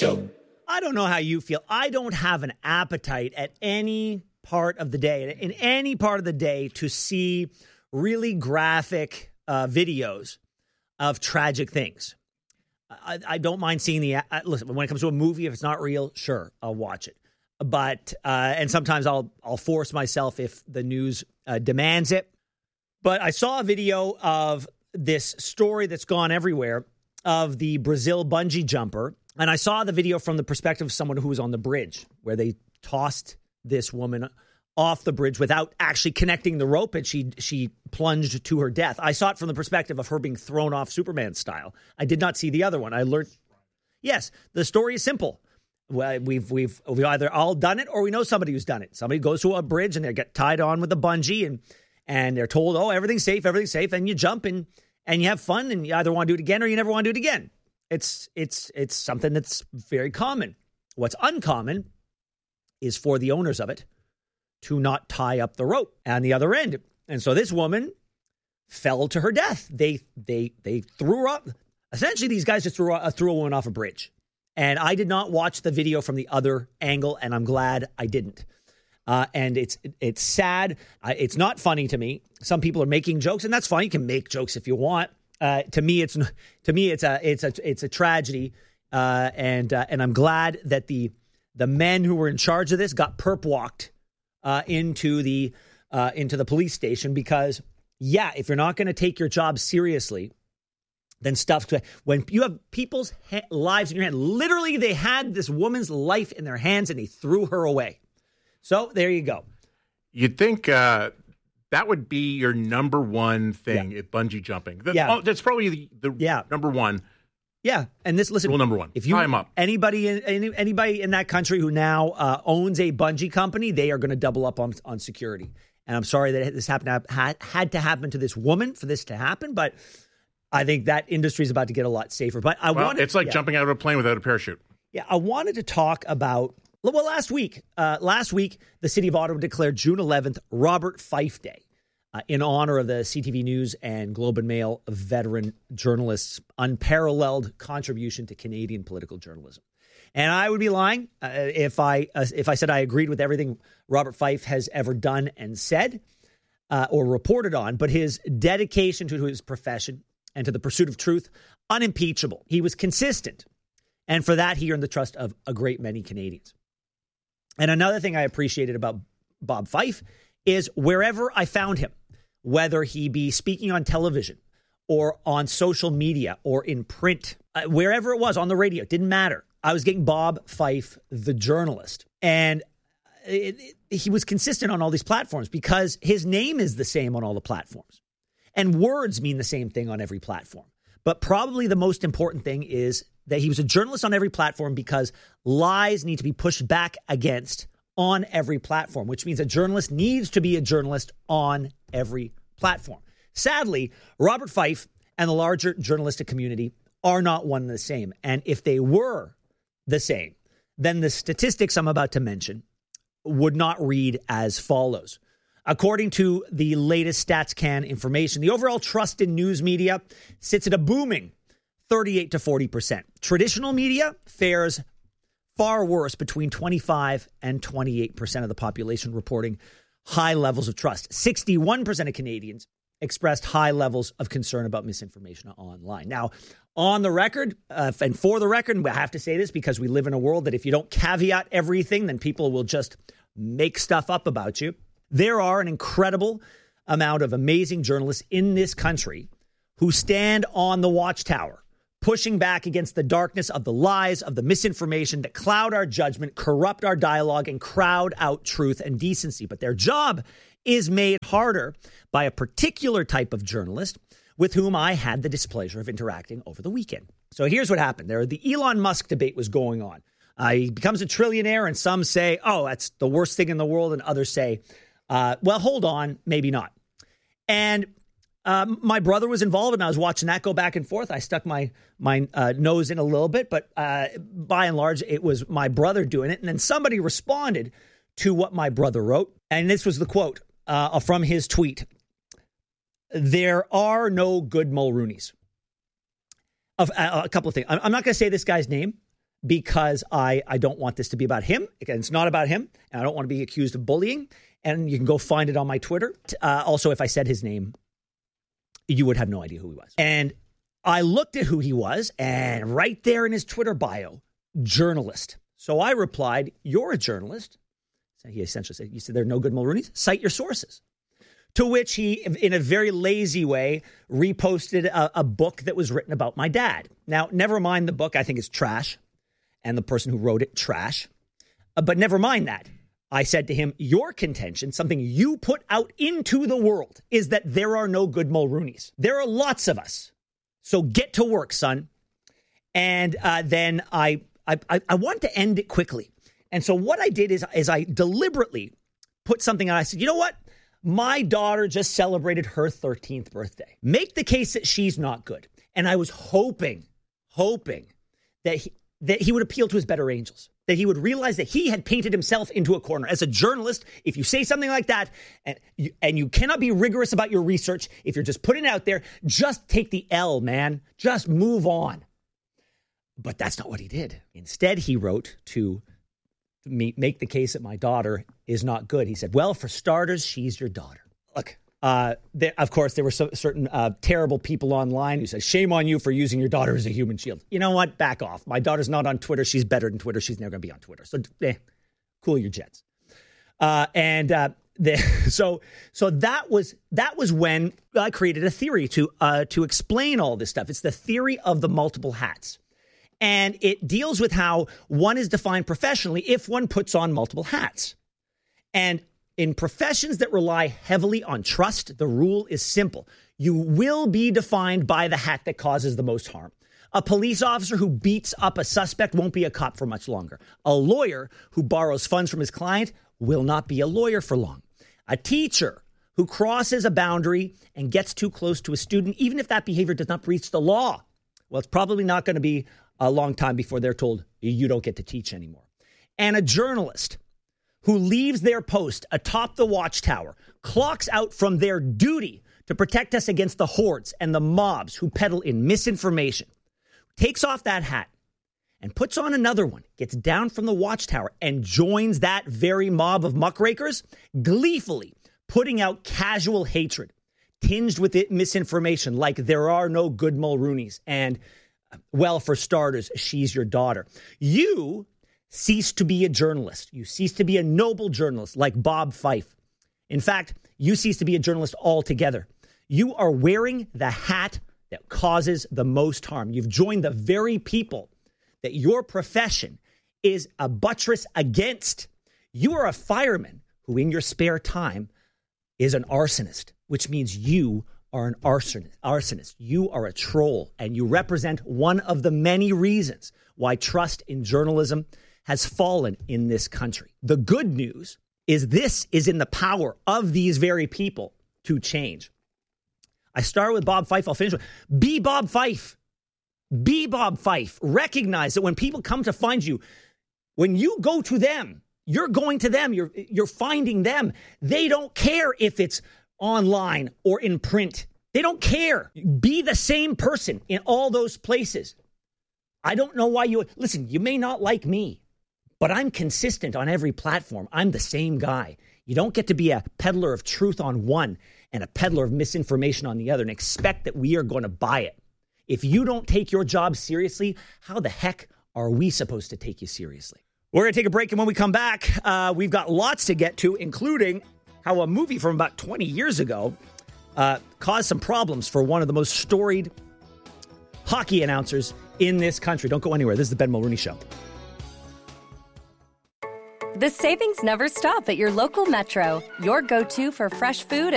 Show. I don't know how you feel. I don't have an appetite at any part of the day, in any part of the day, to see really graphic videos of tragic things. I don't mind seeing listen, when it comes to a movie, if it's not real, sure, I'll watch it. But, and sometimes I'll force myself if the news demands it. But I saw a video of this story that's gone everywhere of the Brazil bungee jumper. And I saw the video from the perspective of someone who was on the bridge, where they tossed this woman off the bridge without actually connecting the rope, and she plunged to her death. I saw it from the perspective of her being thrown off Superman style. I did not see the other one. I learned, yes, the story is simple. Well, we've either all done it or we know somebody who's done it. Somebody goes to a bridge and they get tied on with a bungee and they're told, oh, everything's safe, and you jump and you have fun, and you either want to do it again or you never want to do it again. It's something that's very common. What's uncommon is for the owners of it to not tie up the rope on the other end. And so this woman fell to her death. They threw her up. Essentially, these guys just threw a woman off a bridge. And I did not watch the video from the other angle, and I'm glad I didn't. And it's sad. It's not funny to me. Some people are making jokes, and that's fine. You can make jokes if you want. To me, it's a tragedy. And I'm glad that the men who were in charge of this got perp walked into the police station, because if you're not going to take your job seriously, then when you have people's lives in your hand, literally they had this woman's life in their hands and they threw her away. So there you go. You'd think that would be your number one thing at bungee jumping. That's probably the number one. Yeah, and listen. Rule number one: if you tie 'em up. Anybody in that country who now owns a bungee company, they are going to double up on security. And I'm sorry that this had to happen to this woman for this to happen, but I think that industry is about to get a lot safer. But it's like jumping out of a plane without a parachute. Yeah, I wanted to talk about last week. Last week, the city of Ottawa declared June 11th Robert Fife Day, in honor of the CTV News and Globe and Mail veteran journalist's unparalleled contribution to Canadian political journalism. And I would be lying if I said I agreed with everything Robert Fife has ever done and said or reported on, but his dedication to his profession and to the pursuit of truth, unimpeachable. He was consistent. And for that, he earned the trust of a great many Canadians. And another thing I appreciated about Bob Fife is wherever I found him, whether he be speaking on television or on social media or in print, wherever it was, on the radio, it didn't matter. I was getting Bob Fife, the journalist. And he was consistent on all these platforms because his name is the same on all the platforms. And words mean the same thing on every platform. But probably the most important thing is that he was a journalist on every platform because lies need to be pushed back against on every platform, which means a journalist needs to be a journalist on every platform. Sadly, Robert Fife and the larger journalistic community are not one and the same. And if they were the same, then the statistics I'm about to mention would not read as follows. According to the latest StatsCan information, the overall trust in news media sits at a booming 38 to 40%. Traditional media fares far worse, between 25 and 28% of the population reporting high levels of trust. 61% of Canadians expressed high levels of concern about misinformation online. Now, on the record, and for the record, and I have to say this because we live in a world that if you don't caveat everything, then people will just make stuff up about you. There are an incredible amount of amazing journalists in this country who stand on the watchtower, pushing back against the darkness of the lies, of the misinformation that cloud our judgment, corrupt our dialogue, and crowd out truth and decency. But their job is made harder by a particular type of journalist with whom I had the displeasure of interacting over the weekend. So here's what happened. The Elon Musk debate was going on. He becomes a trillionaire, and some say, oh, that's the worst thing in the world, and others say, well, hold on, maybe not. And my brother was involved, and I was watching that go back and forth. I stuck my nose in a little bit, but by and large, it was my brother doing it. And then somebody responded to what my brother wrote, and this was the quote from his tweet. There are no good Mulroonies. A couple of things. I'm not going to say this guy's name because I don't want this to be about him. Again, it's not about him, and I don't want to be accused of bullying. And you can go find it on my Twitter. Also, if I said his name, you would have no idea who he was. And I looked at who he was, and right there in his Twitter bio, journalist. So I replied, "You're a journalist." So he essentially said, "You said there are no good Mulrooney's? Cite your sources." To which he, in a very lazy way, reposted a book that was written about my dad. Now, never mind the book. I think it's trash. And the person who wrote it, trash. But never mind that. I said to him, your contention, something you put out into the world, is that there are no good Mulrooney's. There are lots of us. So get to work, son. And then I wanted to end it quickly. And so what I did is I deliberately put something on. I said, you know what? My daughter just celebrated her 13th birthday. Make the case that she's not good. And I was hoping that he would appeal to his better angels, that he would realize that he had painted himself into a corner. As a journalist, if you say something like that and you cannot be rigorous about your research, if you're just putting it out there, just take the L, man. Just move on. But that's not what he did. Instead, he wrote to make the case that my daughter is not good. He said, well, for starters, she's your daughter. Look, of course, there were certain terrible people online who said, shame on you for using your daughter as a human shield. You know what? Back off. My daughter's not on Twitter. She's better than Twitter. She's never going to be on Twitter. So cool your jets. So that was when I created a theory to explain all this stuff. It's the theory of the multiple hats. And it deals with how one is defined professionally if one puts on multiple hats. And in professions that rely heavily on trust, the rule is simple. You will be defined by the hat that causes the most harm. A police officer who beats up a suspect won't be a cop for much longer. A lawyer who borrows funds from his client will not be a lawyer for long. A teacher who crosses a boundary and gets too close to a student, even if that behavior does not breach the law, well, it's probably not going to be a long time before they're told you don't get to teach anymore. And a journalist who leaves their post atop the watchtower, clocks out from their duty to protect us against the hordes and the mobs who peddle in misinformation, takes off that hat and puts on another one, gets down from the watchtower and joins that very mob of muckrakers, gleefully putting out casual hatred, tinged with misinformation like there are no good Mulrooney's and, well, for starters, she's your daughter. You cease to be a journalist. You cease to be a noble journalist like Bob Fife. In fact, you cease to be a journalist altogether. You are wearing the hat that causes the most harm. You've joined the very people that your profession is a buttress against. You are a fireman who in your spare time is an arsonist, which means you are an arsonist. You are a troll, and you represent one of the many reasons why trust in journalism has fallen in this country. The good news is this is in the power of these very people to change. I start with Bob Fife. I'll finish with be Bob Fife. Be Bob Fife. Recognize that when people come to find you, when you go to them, you're going to them. You're finding them. They don't care if it's online or in print. They don't care. Be the same person in all those places. I don't know why listen, you may not like me, but I'm consistent on every platform. I'm the same guy. You don't get to be a peddler of truth on one and a peddler of misinformation on the other and expect that we are going to buy it. If you don't take your job seriously, how the heck are we supposed to take you seriously? We're going to take a break, and when we come back, we've got lots to get to, including how a movie from about 20 years ago caused some problems for one of the most storied hockey announcers in this country. Don't go anywhere. This is the Ben Mulrooney Show. The savings never stop at your local Metro, your go-to for fresh food